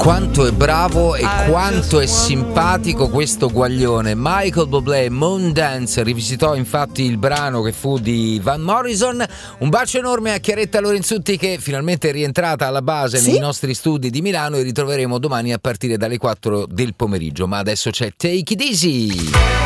quanto è bravo e quanto è simpatico questo guaglione. Michael Bublé, Moon Dance, rivisitò infatti il brano che fu di Van Morrison. Un bacio enorme a Chiaretta Lorenzutti, che finalmente è rientrata alla base nei nostri studi di Milano, e ritroveremo domani a partire dalle 4 del pomeriggio. Ma adesso c'è Take It Easy.